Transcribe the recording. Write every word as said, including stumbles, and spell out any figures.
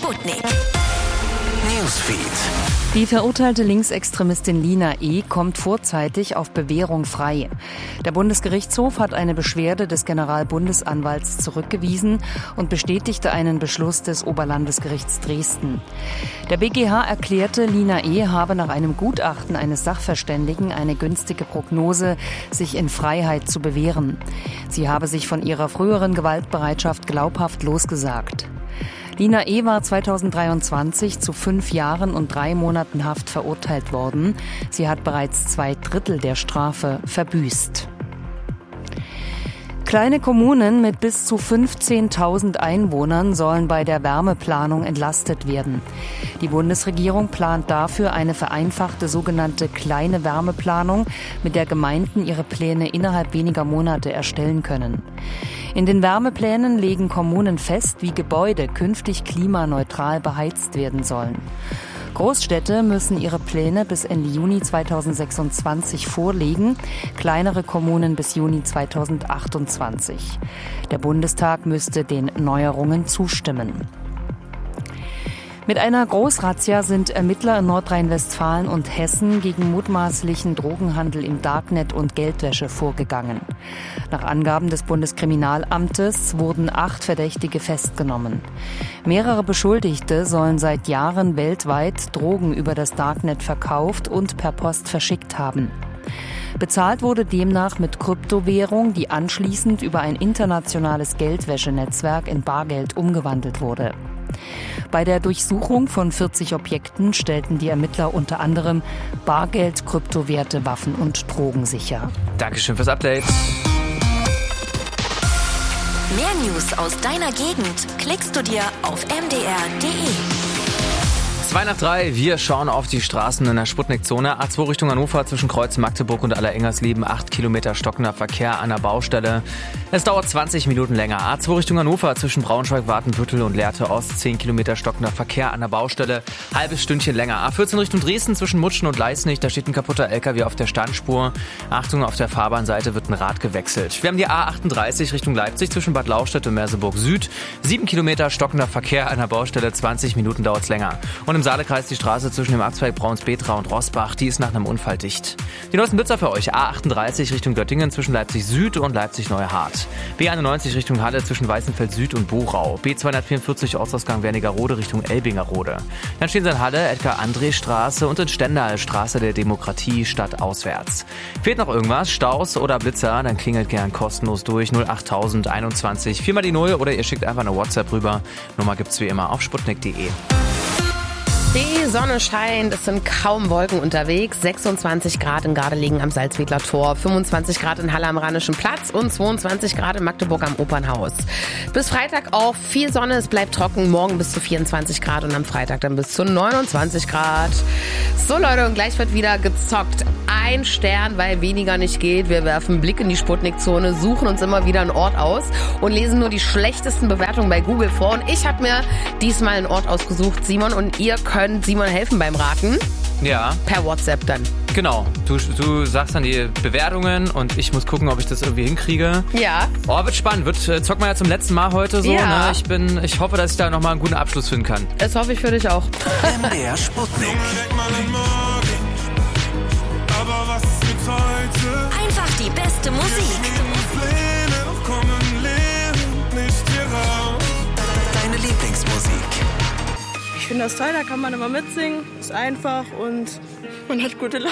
Sputnik Newsfeed. Die verurteilte Linksextremistin Lina E. kommt vorzeitig auf Bewährung frei. Der Bundesgerichtshof hat eine Beschwerde des Generalbundesanwalts zurückgewiesen und bestätigte einen Beschluss des Oberlandesgerichts Dresden. Der B G H erklärte, Lina E. habe nach einem Gutachten eines Sachverständigen eine günstige Prognose, sich in Freiheit zu bewähren. Sie habe sich von ihrer früheren Gewaltbereitschaft glaubhaft losgesagt. Lina E. war zweitausenddreiundzwanzig zu fünf Jahren und drei Monaten Haft verurteilt worden. Sie hat bereits zwei Drittel der Strafe verbüßt. Kleine Kommunen mit bis zu fünfzehntausend Einwohnern sollen bei der Wärmeplanung entlastet werden. Die Bundesregierung plant dafür eine vereinfachte sogenannte kleine Wärmeplanung, mit der Gemeinden ihre Pläne innerhalb weniger Monate erstellen können. In den Wärmeplänen legen Kommunen fest, wie Gebäude künftig klimaneutral beheizt werden sollen. Großstädte müssen ihre Pläne bis Ende Juni zweitausendsechsundzwanzig vorlegen, kleinere Kommunen bis Juni zweitausendachtundzwanzig. Der Bundestag müsste den Neuerungen zustimmen. Mit einer Großrazzia sind Ermittler in Nordrhein-Westfalen und Hessen gegen mutmaßlichen Drogenhandel im Darknet und Geldwäsche vorgegangen. Nach Angaben des Bundeskriminalamtes wurden acht Verdächtige festgenommen. Mehrere Beschuldigte sollen seit Jahren weltweit Drogen über das Darknet verkauft und per Post verschickt haben. Bezahlt wurde demnach mit Kryptowährung, die anschließend über ein internationales Geldwäschenetzwerk in Bargeld umgewandelt wurde. Bei der Durchsuchung von vierzig Objekten stellten die Ermittler unter anderem Bargeld, Kryptowerte, Waffen und Drogen sicher. Dankeschön fürs Update. Mehr News aus deiner Gegend klickst du dir auf m d r punkt d e. zwei nach drei, wir schauen auf die Straßen in der Sputnik-Zone. A zwei Richtung Hannover zwischen Kreuz Magdeburg und Allerengersleben. acht Kilometer stockender Verkehr an der Baustelle. Es dauert zwanzig Minuten länger. A zwei Richtung Hannover zwischen Braunschweig, Watenbüttel und Lehrte Ost. zehn Kilometer stockender Verkehr an der Baustelle. Halbes Stündchen länger. A vierzehn Richtung Dresden zwischen Mutschen und Leisnig. Da steht ein kaputter L K W auf der Standspur. Achtung, auf der Fahrbahnseite wird ein Rad gewechselt. Wir haben die A achtunddreißig Richtung Leipzig zwischen Bad Lauchstädt und Merseburg Süd. sieben Kilometer stockender Verkehr an der Baustelle. zwanzig Minuten dauert es länger. Und im Saalekreis die Straße zwischen dem Abzweig Braunspetra und Rossbach, die ist nach einem Unfall dicht. Die neuesten Blitzer für euch. A achtunddreißig Richtung Göttingen zwischen Leipzig Süd und Leipzig Neuhardt. B einundneunzig Richtung Halle zwischen Weißenfeld Süd und Borau. B zweihundertvierundvierzig Ortsausgang Wernigerode Richtung Elbingerode. Dann stehen sie in Halle, Edgar-André-Straße und in Stendal, Straße der Demokratie, stadtauswärts. Fehlt noch irgendwas, Staus oder Blitzer, dann klingelt gern kostenlos durch null acht null null einundzwanzig, viermal die Null oder ihr schickt einfach eine WhatsApp rüber. Nummer gibt's wie immer auf sputnik punkt d e. Die Sonne scheint, es sind kaum Wolken unterwegs. sechsundzwanzig Grad in Gardelegen am Salzwedler Tor, fünfundzwanzig Grad in Halle am Rheinischen Platz und zweiundzwanzig Grad in Magdeburg am Opernhaus. Bis Freitag auch viel Sonne, es bleibt trocken. Morgen bis zu vierundzwanzig Grad und am Freitag dann bis zu neunundzwanzig Grad. So Leute, und gleich wird wieder gezockt. Ein Stern, weil weniger nicht geht. Wir werfen einen Blick in die Sputnik-Zone, suchen uns immer wieder einen Ort aus und lesen nur die schlechtesten Bewertungen bei Google vor. Und ich habe mir diesmal einen Ort ausgesucht, Simon, und ihr könnt Simon helfen beim Raten. Ja. Per WhatsApp dann. Genau. Du, du sagst dann die Bewertungen und ich muss gucken, ob ich das irgendwie hinkriege. Ja. Oh, wird spannend. Wird, äh, zocken wir ja zum letzten Mal heute so. Ja. Ne? Ich bin, ich hoffe, dass ich da nochmal einen guten Abschluss finden kann. Das hoffe ich für dich auch. M D R Sputnik. Einfach die beste Musik. Deine Lieblingsmusik. Ich finde das toll, da kann man immer mitsingen, ist einfach und man hat gute Laune.